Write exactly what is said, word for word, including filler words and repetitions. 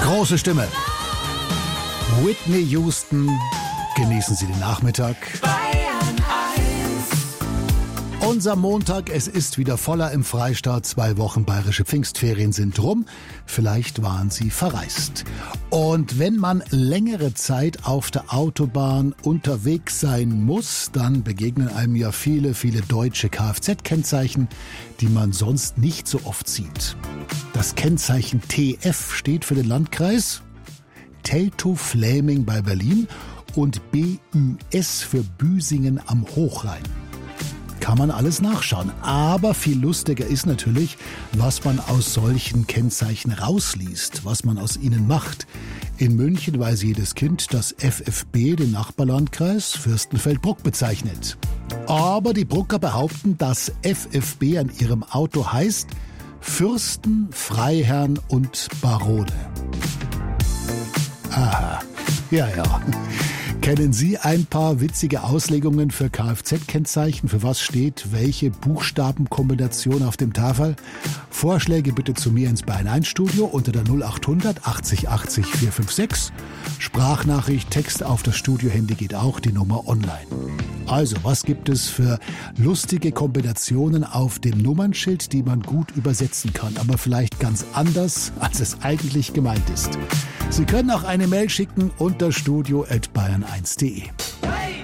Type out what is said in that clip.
Große Stimme. Whitney Houston. Genießen Sie den Nachmittag. Unser Montag, es ist wieder voller im Freistaat. Zwei Wochen bayerische Pfingstferien sind rum. Vielleicht waren Sie verreist. Und wenn man längere Zeit auf der Autobahn unterwegs sein muss, dann begegnen einem ja viele, viele deutsche Kfz-Kennzeichen, die man sonst nicht so oft sieht. Das Kennzeichen T F steht für den Landkreis, Teltow-Fläming bei Berlin und B Ü S für Büsingen am Hochrhein. Kann man alles nachschauen. Aber viel lustiger ist natürlich, was man aus solchen Kennzeichen rausliest, was man aus ihnen macht. In München weiß jedes Kind, dass F F B den Nachbarlandkreis Fürstenfeldbruck bezeichnet. Aber die Brucker behaupten, dass F F B an ihrem Auto heißt Fürsten, Freiherren und Barone. Aha, ja, ja. Kennen Sie ein paar witzige Auslegungen für Kfz-Kennzeichen? Für was steht welche Buchstabenkombination auf dem Tafel? Vorschläge bitte zu mir ins Bayern eins Studio unter der null acht hundert achtzig achtzig vier fünf sechs. Sprachnachricht, Text auf das Studio-Handy geht auch, die Nummer online. Also, was gibt es für lustige Kombinationen auf dem Nummernschild, die man gut übersetzen kann, aber vielleicht ganz anders, als es eigentlich gemeint ist? Sie können auch eine Mail schicken unter studio at bayern eins punkt de.